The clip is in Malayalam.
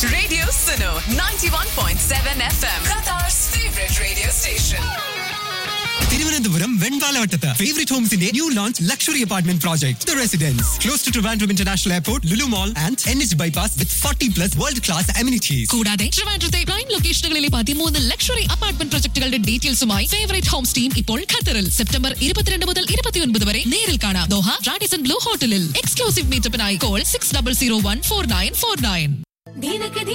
Radio Suno 91.7 FM, Qatar's favorite radio station. Thiruvananthapuram വെൺപാലവട്ടത്ത് favourite ഹോംസിന്റെ new launch luxury apartment project the residence close to Trivandrum international airport, Lulu mall and NH bypass with 40+ world class amenities. കൂടാതെ ട്രിവാൻഡ്രത്തെ prime ലൊക്കേഷനുകളിലെ 13 luxury apartment പ്രൊജക്ടുകളുടെ ഡീറ്റെയിൽസുമായി favourite Holmes team ഇപ്പോൾ ഖത്തറിൽ. സെപ്റ്റംബർ 22 മുതൽ 29 വരെ നേരിൽ കാണാം ദോഹ റാഡിസൺ ബ്ലൂ ഹോട്ടലിൽ. Exclusive മീറ്റപ്പിനായി call 60014949.